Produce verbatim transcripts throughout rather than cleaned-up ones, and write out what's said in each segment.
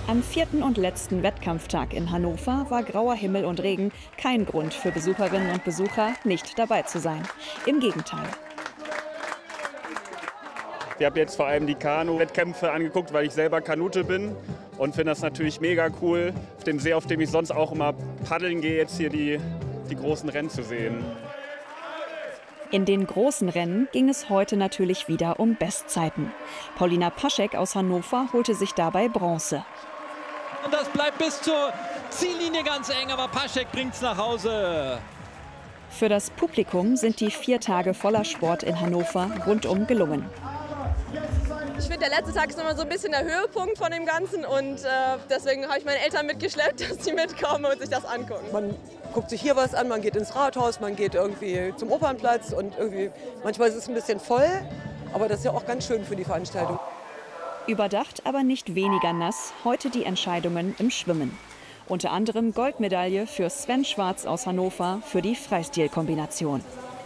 Am vierten und letzten Wettkampftag in Hannover war grauer Himmel und Regen kein Grund für Besucherinnen und Besucher, nicht dabei zu sein. Im Gegenteil. Ich habe jetzt vor allem die Kanu-Wettkämpfe angeguckt, weil ich selber Kanute bin und finde das natürlich mega cool, auf dem See, auf dem ich sonst auch immer paddeln gehe, jetzt hier die, die großen Rennen zu sehen. In den großen Rennen ging es heute natürlich wieder um Bestzeiten. Paulina Paschek aus Hannover holte sich dabei Bronze. Und das bleibt bis zur Ziellinie ganz eng, aber Paschek bringt's nach Hause. Für das Publikum sind die vier Tage voller Sport in Hannover rundum gelungen. Ich finde, der letzte Tag ist immer so ein bisschen der Höhepunkt von dem Ganzen und äh, deswegen habe ich meine Eltern mitgeschleppt, dass sie mitkommen und sich das angucken. Man guckt sich hier was an, man geht ins Rathaus, man geht irgendwie zum Opernplatz und irgendwie, manchmal ist es ein bisschen voll, aber das ist ja auch ganz schön für die Veranstaltung. Überdacht, aber nicht weniger nass, heute die Entscheidungen im Schwimmen. Unter anderem Goldmedaille für Sven Schwarz aus Hannover für die Freistil-Kombination.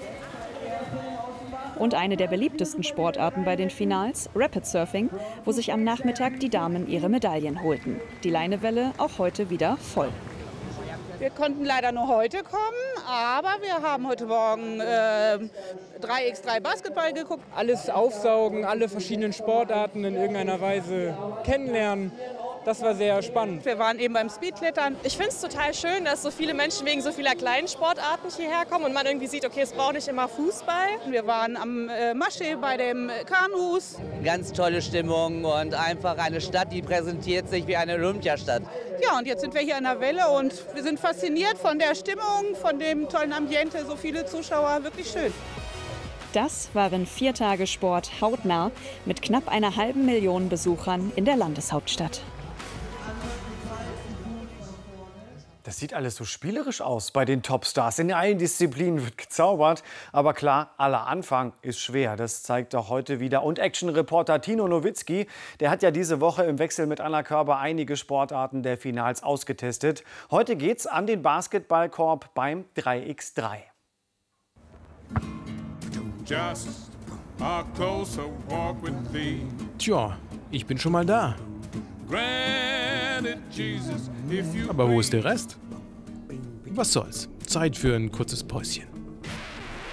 Und eine der beliebtesten Sportarten bei den Finals, Rapid Surfing, wo sich am Nachmittag die Damen ihre Medaillen holten. Die Leinewelle auch heute wieder voll. Wir konnten leider nur heute kommen, aber wir haben heute Morgen äh, drei gegen drei Basketball geguckt. Alles aufsaugen, alle verschiedenen Sportarten in irgendeiner Weise kennenlernen. Das war sehr spannend. Wir waren eben beim Speedklettern. Ich finde es total schön, dass so viele Menschen wegen so vieler kleinen Sportarten hierher kommen und man irgendwie sieht, okay, es braucht nicht immer Fußball. Wir waren am äh, Maschsee bei dem Kanus. Ganz tolle Stimmung und einfach eine Stadt, die präsentiert sich wie eine Olympiastadt. Ja, und jetzt sind wir hier an der Welle und wir sind fasziniert von der Stimmung, von dem tollen Ambiente, so viele Zuschauer, wirklich schön. Das waren vier Tage Sport hautnah mit knapp einer halben Million Besuchern in der Landeshauptstadt. Das sieht alles so spielerisch aus bei den Topstars. In allen Disziplinen wird gezaubert. Aber klar, aller Anfang ist schwer. Das zeigt auch heute wieder. Und Action-Reporter Tino Nowitzki, der hat ja diese Woche im Wechsel mit Anna Körber einige Sportarten der Finals ausgetestet. Heute geht's an den Basketballkorb beim drei gegen drei. Tja, ich bin schon mal da. Aber wo ist der Rest? Was soll's? Zeit für ein kurzes Päuschen.